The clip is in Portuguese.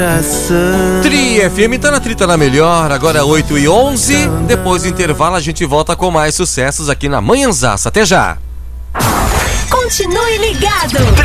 Tri FM tá na trita na melhor, agora 8h11. Depois do intervalo a gente volta com mais sucessos aqui na Manhãzaça. Até já! Continue ligado!